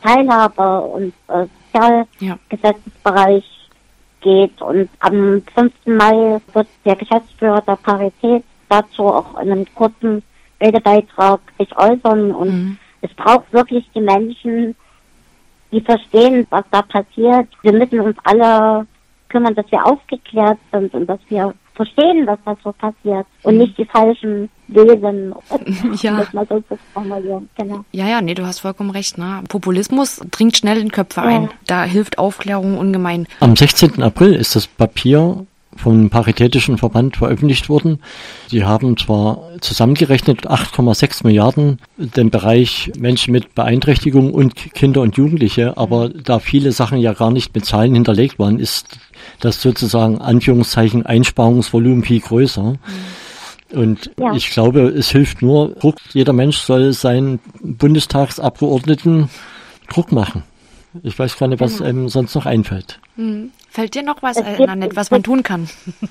Teilhabe und Sozialgesetzesbereich geht. Und am 5. Mai wird der Geschäftsführer der Parität dazu auch in einem kurzen Redebeitrag sich äußern. Und es braucht wirklich die Menschen, die verstehen, was da passiert. Wir müssen uns alle kümmern, dass wir aufgeklärt sind und dass wir verstehen, was da so passiert und nicht die falschen Wesen, ja. das mal so zu formulieren. Genau. Ja, nee, du hast vollkommen recht. Ne? Populismus dringt schnell in Köpfe ein. Da hilft Aufklärung ungemein. Am 16. April ist das Papier vom Paritätischen Verband veröffentlicht worden. Die haben zwar zusammengerechnet 8,6 Milliarden den Bereich Menschen mit Beeinträchtigung und Kinder und Jugendliche, aber da viele Sachen ja gar nicht mit Zahlen hinterlegt waren, ist das sozusagen Anführungszeichen Einsparungsvolumen viel größer. Und ich glaube, es hilft nur Druck. Jeder Mensch soll seinen Bundestagsabgeordneten Druck machen. Ich weiß gar nicht, was einem sonst noch einfällt. Fällt dir noch was ein, Annette, was man tun kann?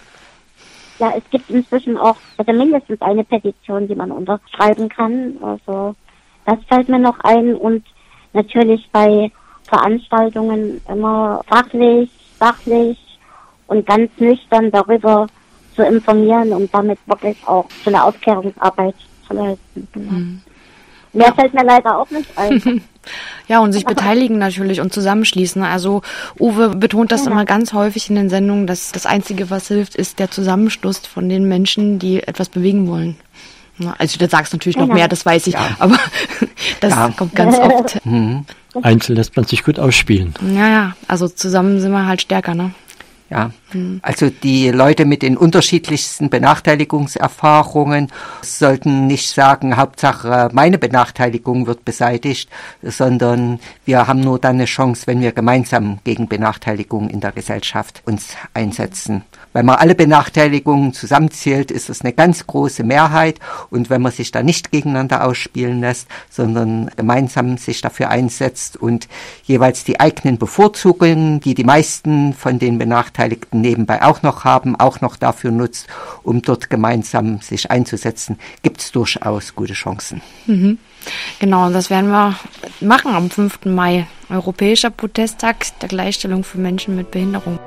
Ja, es gibt inzwischen auch mindestens eine Petition, die man unterschreiben kann. Also das fällt mir noch ein. Und natürlich bei Veranstaltungen immer fachlich, sachlich und ganz nüchtern darüber zu informieren und damit wirklich auch so eine Aufklärungsarbeit zu leisten. Genau. Mehr fällt mir leider auch nicht ein. Ja, und sich beteiligen natürlich und zusammenschließen. Also Uwe betont das immer ganz häufig in den Sendungen, dass das Einzige, was hilft, ist der Zusammenschluss von den Menschen, die etwas bewegen wollen. Also du sagst natürlich noch mehr, das weiß ich, aber das kommt ganz oft. Einzeln lässt man sich gut ausspielen. Ja, also zusammen sind wir halt stärker, ne? Ja, also die Leute mit den unterschiedlichsten Benachteiligungserfahrungen sollten nicht sagen, Hauptsache meine Benachteiligung wird beseitigt, sondern wir haben nur dann eine Chance, wenn wir gemeinsam gegen Benachteiligung in der Gesellschaft uns einsetzen. Wenn man alle Benachteiligungen zusammenzählt, ist es eine ganz große Mehrheit, und wenn man sich da nicht gegeneinander ausspielen lässt, sondern gemeinsam sich dafür einsetzt und jeweils die eigenen Bevorzugungen, die die meisten von den Benachteiligten nebenbei auch noch haben, auch noch dafür nutzt, um dort gemeinsam sich einzusetzen, gibt es durchaus gute Chancen. Genau, und das werden wir machen am 5. Mai, Europäischer Protesttag der Gleichstellung für Menschen mit Behinderung.